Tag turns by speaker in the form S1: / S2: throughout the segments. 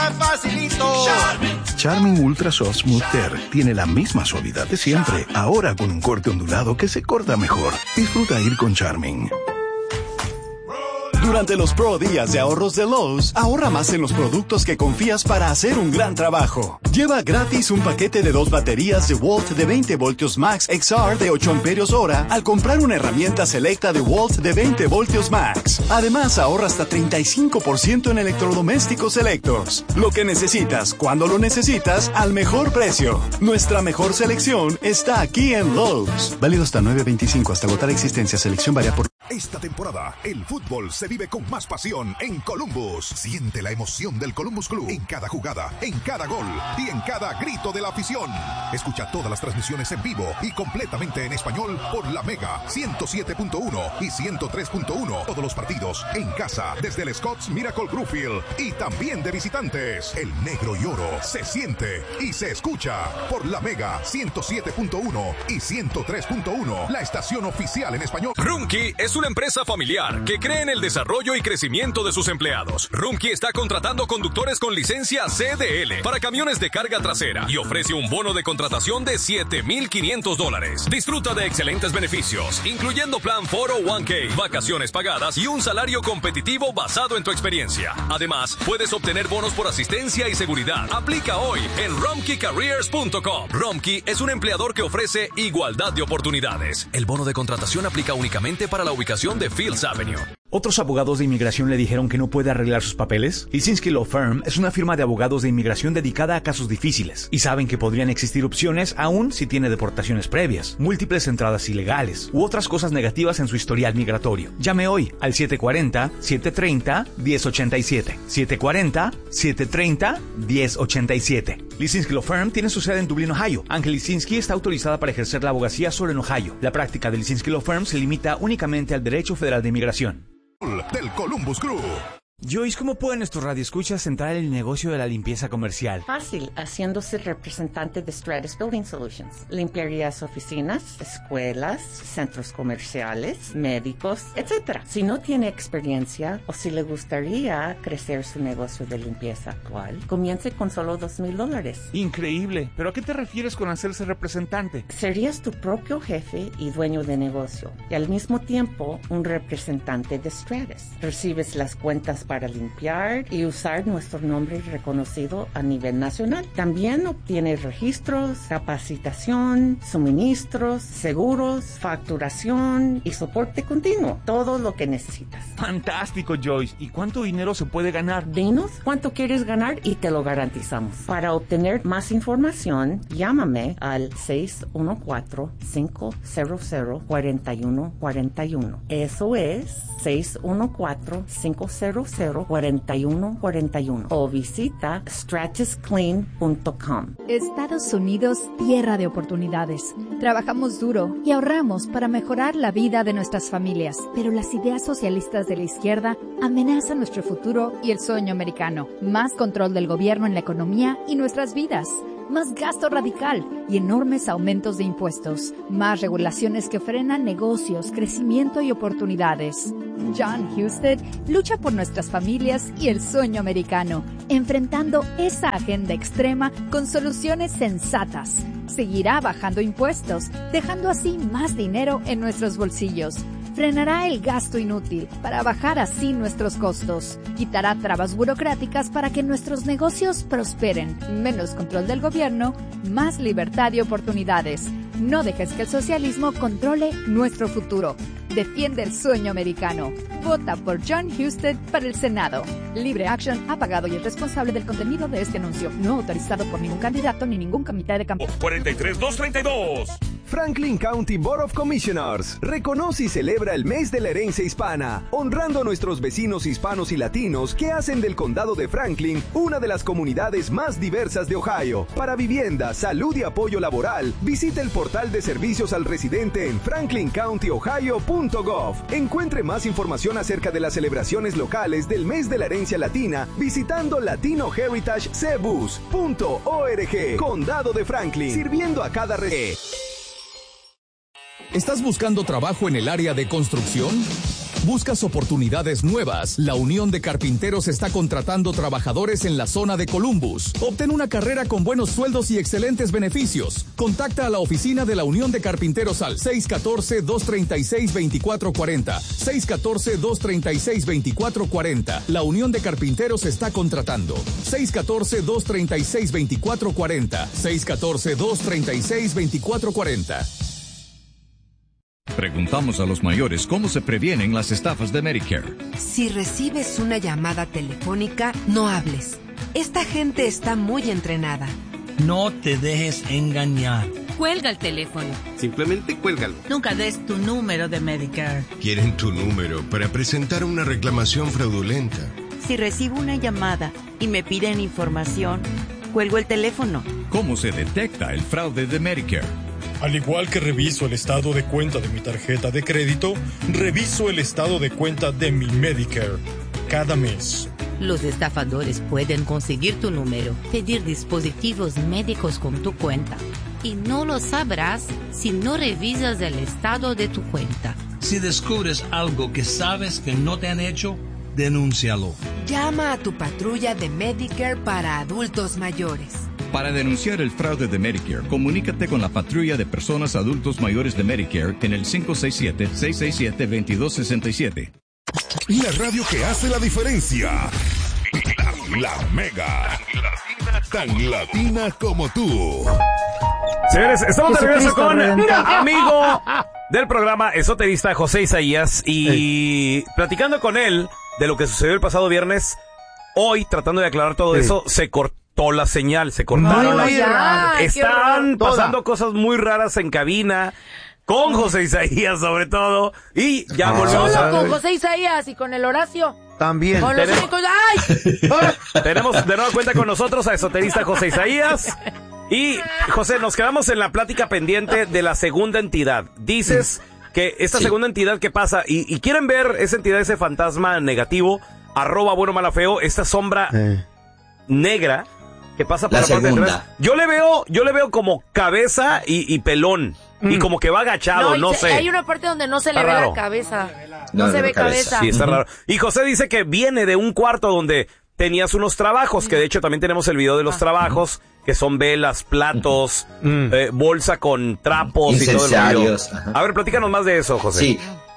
S1: Facilito.
S2: Charmin Ultra Soft Smooth Tear tiene la misma suavidad de siempre, ahora con un corte ondulado que se corta mejor. Disfruta ir con Charmin.
S3: Durante los Pro Días de ahorros de Lowe's, ahorra más en los productos que confías para hacer un gran trabajo. Lleva gratis un paquete de 2 baterías DeWalt de 20 voltios Max XR de 8 amperios hora al comprar una herramienta selecta DeWalt de 20 voltios Max. Además, ahorra hasta 35% en electrodomésticos selectos. Lo que necesitas, cuando lo necesitas, al mejor precio. Nuestra mejor selección está aquí en Lowe's. Válido hasta 9/25 hasta agotar existencia. Selección varía por...
S4: Esta temporada, el fútbol se vive con más pasión en Columbus. Siente la emoción del Columbus Club en cada jugada, en cada gol y en cada grito de la afición. Escucha todas las transmisiones en vivo y completamente en español por la Mega 107.1 y 103.1. Todos los partidos en casa desde el Scott's Miracle Groove y también de visitantes. El negro y oro se siente y se escucha por la Mega 107.1 y 103.1. La estación oficial en español.
S5: Rumkey es una empresa familiar que cree en el desarrollo y crecimiento de sus empleados. Rumkey está contratando conductores con licencia CDL para camiones de carga trasera y ofrece un bono de contratación de $7,500. Disfruta de excelentes beneficios, incluyendo plan 401k, vacaciones pagadas y un salario competitivo basado en tu experiencia. Además, puedes obtener bonos por asistencia y seguridad. Aplica hoy en rumkeycareers.com. Rumkey es un empleador que ofrece igualdad de oportunidades. El bono de contratación aplica únicamente para la ubicación de Fields Avenue.
S6: ¿Otros abogados de inmigración le dijeron que no puede arreglar sus papeles? Lisinski Law Firm es una firma de abogados de inmigración dedicada a casos difíciles y saben que podrían existir opciones aún si tiene deportaciones previas, múltiples entradas ilegales u otras cosas negativas en su historial migratorio. Llame hoy al 740-730-1087. 740-730-1087. Lisinski Law Firm tiene su sede en Dublín, Ohio. Ángel Lisinski está autorizada para ejercer la abogacía solo en Ohio. La práctica de Lisinski Law Firm se limita únicamente al derecho federal de inmigración.
S4: Del Columbus Crew.
S6: Joyce, ¿cómo pueden nuestros radioescuchas entrar en el negocio de la limpieza comercial?
S7: Fácil, haciéndose representante de Stratus Building Solutions. Limpiarías oficinas, escuelas, centros comerciales, médicos, etc. Si no tiene experiencia o si le gustaría crecer su negocio de limpieza actual, comience con solo $2,000.
S6: Increíble, ¿pero a qué te refieres con hacerse representante?
S7: Serías tu propio jefe y dueño de negocio y al mismo tiempo un representante de Stratus. Recibes las cuentas para limpiar y usar nuestro nombre reconocido a nivel nacional. También obtienes registros, capacitación, suministros, seguros, facturación y soporte continuo. Todo lo que necesitas.
S6: Fantástico, Joyce. ¿Y cuánto dinero se puede ganar?
S7: Dinos cuánto quieres ganar y te lo garantizamos. Para obtener más información, llámame al 614-500-4141. Eso es 614-500-4141 o visita stratusclean.com.
S8: Estados Unidos, tierra de oportunidades. Trabajamos duro y ahorramos para mejorar la vida de nuestras familias, pero las ideas socialistas de la izquierda amenazan nuestro futuro y el sueño americano. Más control del gobierno en la economía y nuestras vidas. Más gasto radical y enormes aumentos de impuestos. Más regulaciones que frenan negocios, crecimiento y oportunidades. John Husted lucha por nuestras familias y el sueño americano, enfrentando esa agenda extrema con soluciones sensatas. Seguirá bajando impuestos, dejando así más dinero en nuestros bolsillos. Frenará el gasto inútil para bajar así nuestros costos. Quitará trabas burocráticas para que nuestros negocios prosperen. Menos control del gobierno, más libertad y oportunidades. No dejes que el socialismo controle nuestro futuro. Defiende el sueño americano. Vota por John Husted para el Senado. Libre Action ha pagado y es responsable del contenido de este anuncio. No autorizado por ningún candidato ni ningún comité de campaña.
S5: 43232.
S9: Franklin County Board of Commissioners reconoce y celebra el mes de la herencia hispana, honrando a nuestros vecinos hispanos y latinos que hacen del condado de Franklin una de las comunidades más diversas de Ohio. Para vivienda, salud y apoyo laboral, visite el portal de servicios al residente en franklincountyohio.gov. Encuentre más información acerca de las celebraciones locales del mes de la herencia latina visitando latinoheritagecebus.org. Condado de Franklin, sirviendo a cada
S10: ¿Estás buscando trabajo en el área de construcción?
S1: ¿Buscas oportunidades nuevas? La Unión de Carpinteros está contratando trabajadores en la zona de Columbus. Obtén una carrera con buenos sueldos y excelentes beneficios. Contacta a la oficina de la Unión de Carpinteros al 614-236-2440. 614-236-2440. La Unión de Carpinteros está contratando. 614-236-2440. 614-236-2440.
S10: Preguntamos a los mayores cómo se previenen las estafas de Medicare.
S11: Si recibes una llamada telefónica, no hables. Esta gente está muy entrenada.
S12: No te dejes engañar.
S13: Cuelga el teléfono.
S14: Simplemente cuélgalo.
S13: Nunca des tu número de Medicare.
S15: Quieren tu número para presentar una reclamación fraudulenta.
S16: Si recibo una llamada y me piden información, cuelgo el teléfono.
S10: ¿Cómo se detecta el fraude de Medicare?
S17: Al igual que reviso el estado de cuenta de mi tarjeta de crédito, reviso el estado de cuenta de mi Medicare cada mes.
S13: Los estafadores pueden conseguir tu número, pedir dispositivos médicos con tu cuenta. Y no lo sabrás si no revisas el estado de tu cuenta.
S12: Si descubres algo que sabes que no te han hecho, denúncialo.
S11: Llama a tu patrulla de Medicare para adultos mayores.
S10: Para denunciar el fraude de Medicare, comunícate con la patrulla de personas adultos mayores de Medicare en el 567-667-2267.
S4: La radio que hace la diferencia. La Mega. Tan latina como tú.
S18: Señores, estamos de regreso con amigo del programa esoterista José Isaías y platicando con él de lo que sucedió el pasado viernes. Hoy, tratando de aclarar todo eso, se cortó la señal, se cortaron las... Están pasando cosas muy raras en cabina, con José Isaías sobre todo, y ya volvemos
S19: a... con José Isaías y con el Horacio.
S20: También.
S19: Con los únicos... ¡Ay!
S18: Tenemos de nueva cuenta con nosotros a esoterista José Isaías. Y, José, nos quedamos en la plática pendiente de la segunda entidad. Dices que esta segunda entidad que pasa, y quieren ver esa entidad, ese fantasma negativo, @bueno-mala-feo, esta sombra negra que pasa por la parte de atrás. Yo le veo como cabeza y pelón. Y como que va agachado, no sé.
S19: Hay una parte donde no se le ve la cabeza. No se ve cabeza.
S18: Sí, está raro. Y José dice que viene de un cuarto donde tenías unos trabajos, que de hecho también tenemos el video de los trabajos, que son velas, platos, bolsa con trapos y todo el rollo. A ver, platícanos más de eso, José.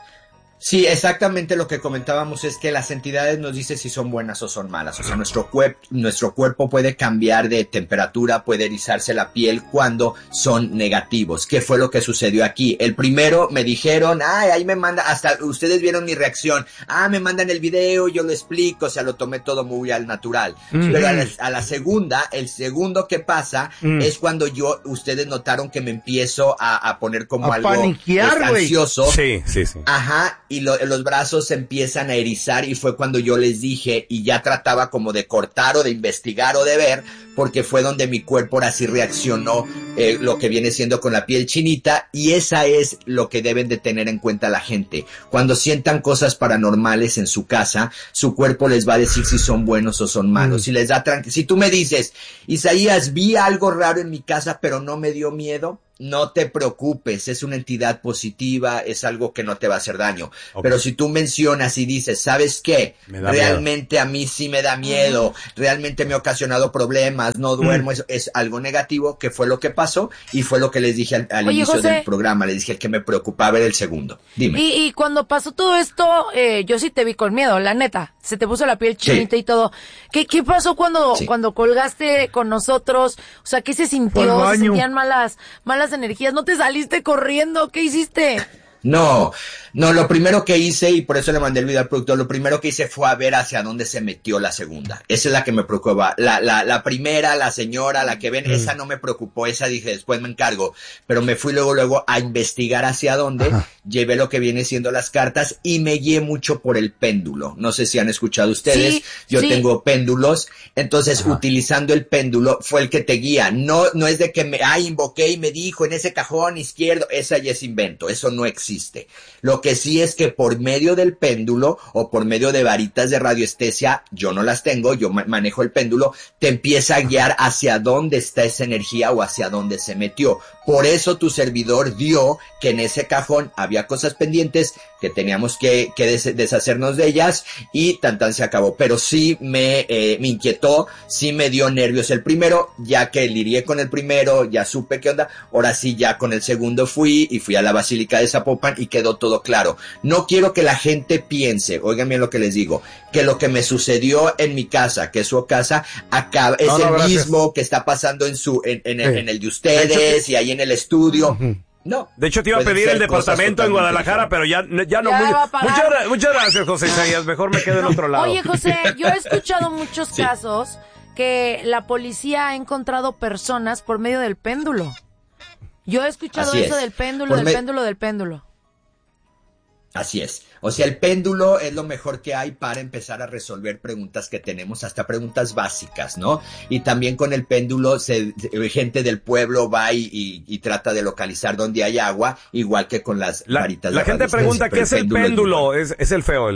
S20: Sí, exactamente lo que comentábamos es que las entidades nos dicen si son buenas o son malas. O sea, nuestro cuerpo puede cambiar de temperatura, puede erizarse la piel cuando son negativos. ¿Qué fue lo que sucedió aquí? El primero me dijeron, ahí me manda, hasta ustedes vieron mi reacción. Me mandan el video, yo lo explico, o sea, lo tomé todo muy al natural. Pero a la segunda, el segundo que pasa es cuando ustedes notaron que me empiezo a poner como algo ansioso.
S18: Sí.
S20: Ajá. Y los brazos se empiezan a erizar y fue cuando yo les dije y ya trataba como de cortar o de investigar o de ver, porque fue donde mi cuerpo ahora sí reaccionó, lo que viene siendo con la piel chinita, y esa es lo que deben de tener en cuenta la gente. Cuando sientan cosas paranormales en su casa, su cuerpo les va a decir si son buenos o son malos. Si les da si tú me dices, Isaías, vi algo raro en mi casa pero no me dio miedo, no te preocupes, es una entidad positiva, es algo que no te va a hacer daño. Pero si tú mencionas y dices, ¿sabes qué? Realmente a mí sí me da miedo, realmente me ha ocasionado problemas, no duermo, es algo negativo, que fue lo que pasó y fue lo que les dije al inicio del programa. Les dije que me preocupaba era el segundo. Dime.
S19: Y cuando pasó todo esto, yo sí te vi con miedo, la neta. Se te puso la piel chinita y todo. ¿Qué pasó cuando colgaste con nosotros? O sea, ¿qué se sintió? ¿Se sentían malas energías? ¿No te saliste corriendo? ¿Qué hiciste?
S20: No, lo primero que hice, y por eso le mandé el video al productor, lo primero que hice fue a ver hacia dónde se metió la segunda. Esa es la que me preocupaba. La primera, la señora, la que ven, esa no me preocupó, esa dije, después me encargo. Pero me fui luego a investigar hacia dónde, llevé lo que viene siendo las cartas y me guié mucho por el péndulo. No sé si han escuchado ustedes, yo tengo péndulos, entonces utilizando el péndulo fue el que te guía. No es de que invoqué y me dijo en ese cajón izquierdo, esa ya es invento, eso no existe. existe. Lo que sí es que por medio del péndulo o por medio de varitas de radiestesia, yo no las tengo, yo manejo el péndulo, te empieza a guiar hacia dónde está esa energía o hacia dónde se metió. Por eso tu servidor dio que en ese cajón había cosas pendientes que teníamos que deshacernos de ellas y tan se acabó. Pero sí me inquietó, sí me dio nervios el primero, ya que lidié con el primero, ya supe qué onda, ahora sí ya con el segundo fui a la Basílica de Zapopan y quedó todo claro. No quiero que la gente piense, oigan bien lo que les digo, que lo que me sucedió en mi casa, que es su casa, acá es mismo que está pasando en el de ustedes y ahí en el estudio. No.
S18: De hecho, te iba a pedir el departamento en Guadalajara, pero ya no. Muchas gracias, José Isaías. Mejor me quedo del otro lado.
S19: Oye, José, yo he escuchado muchos casos que la policía ha encontrado personas por medio del péndulo. Yo he escuchado eso del péndulo, del péndulo.
S20: Así es. O sea, el péndulo es lo mejor que hay para empezar a resolver preguntas que tenemos, hasta preguntas básicas, ¿no? Y también con el péndulo, gente del pueblo va y trata de localizar dónde hay agua, igual que con las varitas de
S18: la gente pregunta, ¿qué es el péndulo? Es el feo.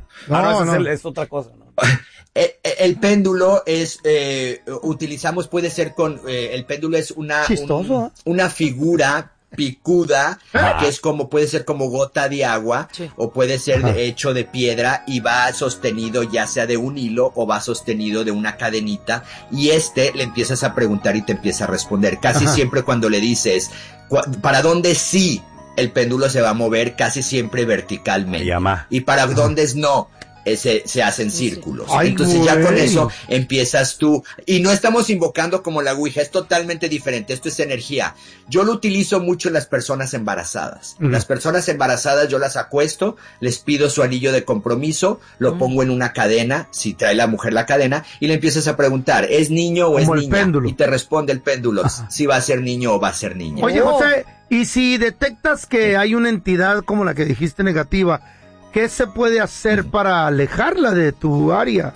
S18: Es otra cosa, ¿no?
S20: El péndulo es, utilizamos, puede ser el péndulo es una figura picuda, que es puede ser como gota de agua, o puede ser hecho de piedra y va sostenido ya sea de un hilo o va sostenido de una cadenita, y le empiezas a preguntar y te empieza a responder. Casi siempre cuando le dices, ¿para dónde sí? El péndulo se va a mover casi siempre verticalmente. Y para dónde no, se hacen círculos. Entonces ya con eso empiezas tú, y no estamos invocando como la Ouija, es totalmente diferente, esto es energía. Yo lo utilizo mucho en las personas embarazadas. Las personas embarazadas yo las acuesto, les pido su anillo de compromiso, lo pongo en una cadena, si trae la mujer la cadena, y le empiezas a preguntar, ¿es niño o es niña? Y te responde el péndulo, si va a ser niño o va a ser niña.
S14: Oye, José, y si detectas que hay una entidad como la que dijiste negativa, ¿qué se puede hacer para alejarla de tu área?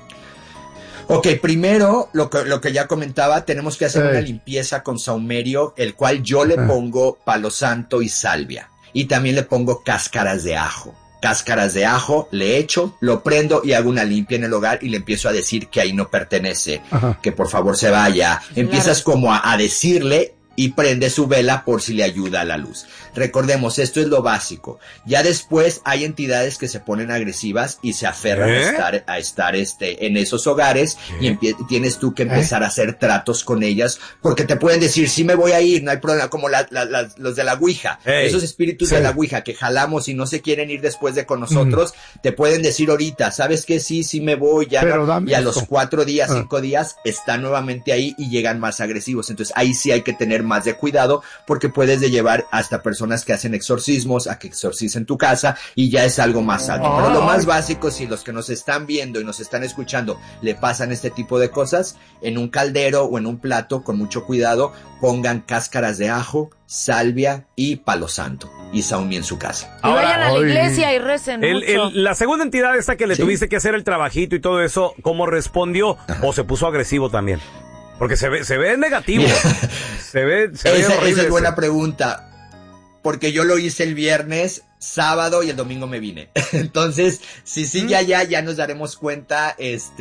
S20: Ok, primero, lo que ya comentaba, tenemos que hacer una limpieza con saumerio, el cual yo le pongo palo santo y salvia. Y también le pongo cáscaras de ajo. Cáscaras de ajo, le echo, lo prendo y hago una limpia en el hogar y le empiezo a decir que ahí no pertenece, que por favor se vaya. Empiezas como a decirle y prende su vela por si le ayuda a la luz. Recordemos, esto es lo básico. Ya después hay entidades que se ponen agresivas y se aferran a estar en esos hogares y tienes tú que empezar a hacer tratos con ellas, porque te pueden decir, sí me voy a ir, no hay problema, como los de la Ouija. Esos espíritus de la Ouija que jalamos y no se quieren ir después de con nosotros, te pueden decir ahorita, ¿sabes qué? Sí me voy, ya no. Y a los 4 días, 5 días, están nuevamente ahí y llegan más agresivos. Entonces ahí sí hay que tener más de cuidado, porque puedes llevar hasta personas que hacen exorcismos a que exorcicen tu casa y ya es algo más alto. Pero lo más básico, si los que nos están viendo y nos están escuchando le pasan este tipo de cosas, en un caldero o en un plato, con mucho cuidado, pongan cáscaras de ajo, salvia y palo santo y saumi en su casa.
S19: Y vayan a la iglesia y recen mucho.
S18: La segunda entidad esta que le tuviste que hacer el trabajito y todo eso, ¿cómo respondió? ¿O se puso agresivo también? Porque se ve negativo. se ve horrible.
S20: Esa es buena pregunta. Porque yo lo hice el viernes, sábado y el domingo me vine. Entonces, si sigue allá, ya nos daremos cuenta.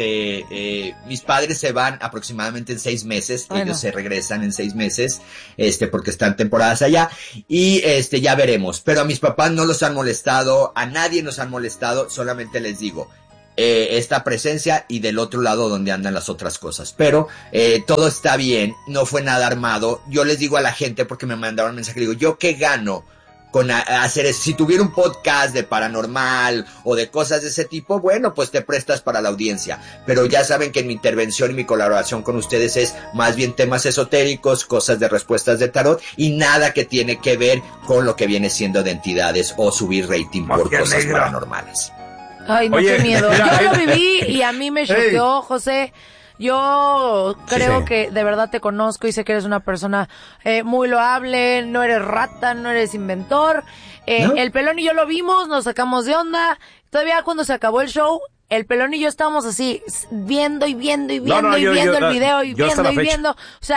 S20: Mis padres se van aproximadamente en 6 meses. Bueno. Ellos se regresan en 6 meses, porque están temporadas allá. Y ya veremos. Pero a mis papás no los han molestado, a nadie nos han molestado. Solamente les digo, esta presencia y del otro lado donde andan las otras cosas. Pero todo está bien, no fue nada armado. Yo les digo a la gente, porque me mandaron un mensaje, digo, ¿yo qué gano con hacer eso? Si tuviera un podcast de paranormal o de cosas de ese tipo, bueno, pues te prestas para la audiencia. Pero ya saben que en mi intervención y mi colaboración con ustedes es más bien temas esotéricos, cosas de respuestas de tarot y nada que tiene que ver con lo que viene siendo de entidades o subir rating por cosas paranormales.
S19: Ay, no, qué miedo. Yo lo viví y a mí me choqueó, José. Yo creo que de verdad te conozco y sé que eres una persona muy loable, no eres rata, no eres inventor. ¿No? El Pelón y yo lo vimos, nos sacamos de onda. Todavía cuando se acabó el show, el Pelón y yo estábamos así, viendo el video y viendo. O sea,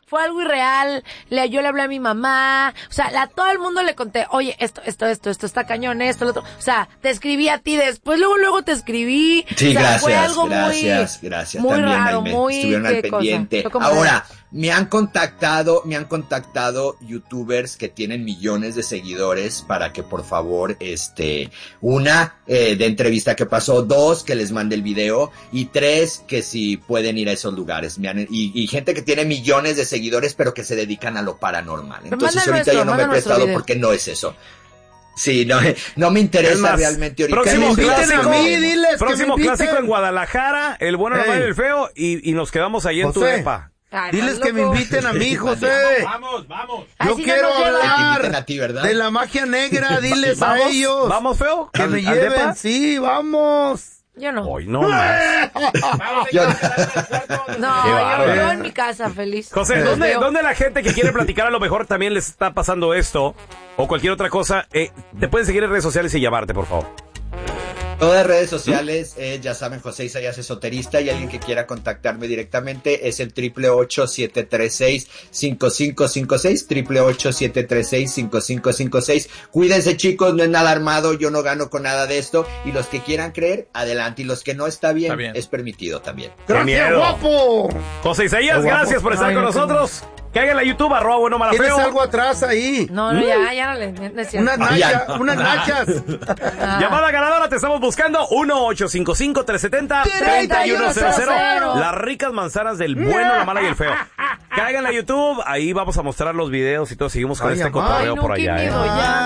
S19: fue algo irreal. Yo le hablé a mi mamá. O sea, a todo el mundo le conté, oye, esto está cañón, esto, lo otro. O sea, te escribí a ti después, luego te escribí.
S20: Sí,
S19: o sea,
S20: gracias,
S19: fue algo
S20: gracias.
S19: muy
S20: También
S19: raro, muy...
S20: estuvieron al pendiente. Ahora, me han contactado youtubers que tienen millones de seguidores para que por favor, una, de entrevista que pasó, 2, que les mande el video, y 3, que si pueden ir a esos lugares. Y gente que tiene millones de seguidores pero que se dedican a lo paranormal. Entonces ahorita yo no me he prestado porque no es eso. Sí, no me interesa realmente ahorita.
S18: Próximo clásico en Guadalajara, el bueno, la mala y el feo, y nos quedamos ahí en tu depa.
S14: Diles que me inviten a mí, José.
S12: Vamos.
S14: Yo quiero hablar
S20: a ti, ¿verdad?
S14: de la magia negra, diles a ellos.
S18: ¿Vamos, feo?
S14: Que me lleven, sí, vamos.
S19: Yo no.
S18: Hoy no más.
S19: yo en mi casa, feliz.
S18: José, ¿dónde la gente que quiere platicar a lo mejor también les está pasando esto o cualquier otra cosa, te pueden seguir en redes sociales y llamarte, por favor?
S20: Todas las redes sociales, ya saben, José Isaías Esoterista, y alguien que quiera contactarme directamente es el 888-736-5556, 888-736-5556. Cuídense, chicos, no es nada armado, yo no gano con nada de esto, y los que quieran creer, adelante, y los que no está bien. Es permitido también.
S14: ¡Gracias, guapo!
S18: José Isaías, gracias por estar con nosotros. Caigan a YouTube, @buenomala feo.
S14: ¿Tienes algo atrás ahí?
S19: No, ya no le...
S14: Unas nachas.
S18: Llamada ganadora, te estamos buscando. 1-855-370-3100. Las ricas manzanas del bueno, la mala y el feo. Caigan a YouTube, ahí vamos a mostrar los videos y todo. Seguimos con este cotorreo por allá.